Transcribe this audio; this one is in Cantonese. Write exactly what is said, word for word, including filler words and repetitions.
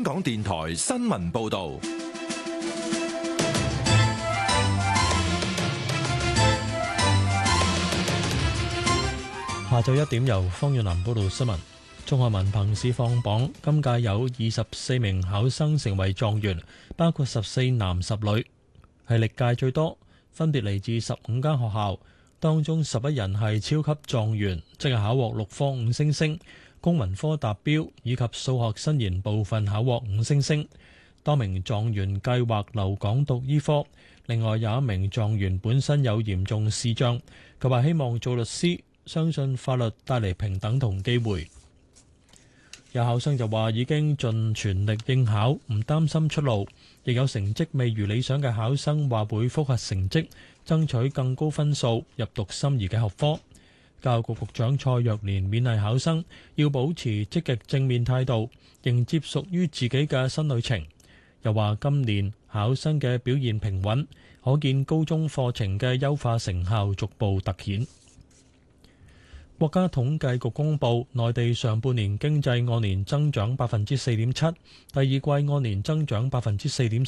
港電台新聞報道。 下晝一點，由方遠南報道新聞。中學文憑試放榜，今屆有二十四名考生成為狀元，包括十四男十女，係歷屆最多，分別嚟自十五間學校。當中十一人係超級狀元，即係考獲六科五星星，公民科達標以及數學新研部分考獲五星星。多名狀元計劃留港讀醫科，另外有一名狀元本身有嚴重視障，佢話希望做律師，相信法律帶嚟平等同機會。有考生就話已經盡全力應考，唔擔心出路。亦有成績未如理想嘅考生話會複核成績，爭取更高分數入讀心儀嘅學科。教育局局長蔡若蓮勉勵考生要保持積極正面態度，迎接屬於自己嘅新旅程。又話今年考生嘅表現平穩，可見高中課程嘅優化成效逐步突顯。國家統計局公布，內地上半年經濟按年增長百分之四點七，第二季按年增長百分之四點